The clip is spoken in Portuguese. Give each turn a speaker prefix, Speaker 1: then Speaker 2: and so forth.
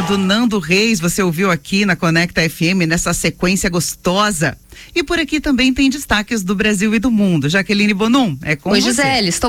Speaker 1: do Nando Reis, você ouviu aqui na Conecta FM, nessa sequência gostosa. E por aqui também tem destaques do Brasil e do mundo. Jaqueline Bonum, é com você.
Speaker 2: Oi, Gisele, estou